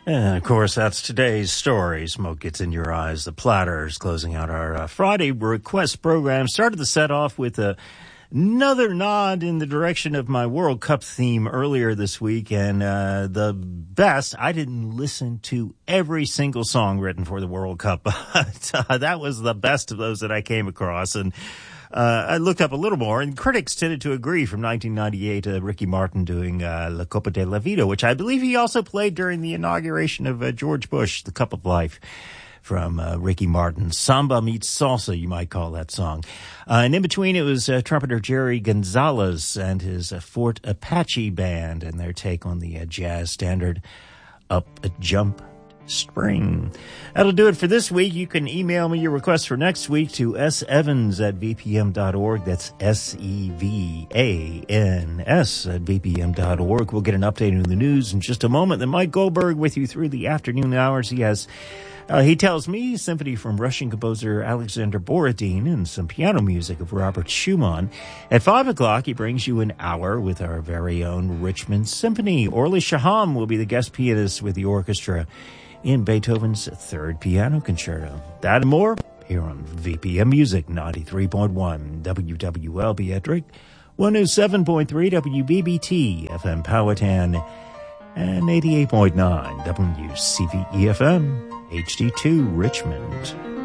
And, of course, that's today's story. Smoke Gets in Your Eyes. The Platters closing out our Friday request program. Started the set off with another nod in the direction of my World Cup theme earlier this week. And the best, I didn't listen to every single song written for the World Cup. But that was the best of those that I came across. And I looked up a little more, and critics tended to agree from 1998, Ricky Martin doing La Copa de la Vida, which I believe he also played during the inauguration of George Bush, The Cup of Life, from Ricky Martin. Samba meets salsa, you might call that song. And in between, it was trumpeter Jerry Gonzalez and his Fort Apache Band and their take on the jazz standard Up a Jump Spring. That'll do it for this week. You can email me your requests for next week to sevans@vpm.org. That's SEVANS@vpm.org. We'll get an update on the news in just a moment. Then Mike Goldberg with you through the afternoon hours. He tells me symphony from Russian composer Alexander Borodin and some piano music of Robert Schumann. At 5 o'clock, he brings you an hour with our very own Richmond Symphony. Orly Shaham will be the guest pianist with the orchestra in Beethoven's Third Piano Concerto. That and more here on VPM Music 93.1 WWLB Ettrick, 107.3 WBBT FM Powhatan, and 88.9 WCVE FM HD2 Richmond.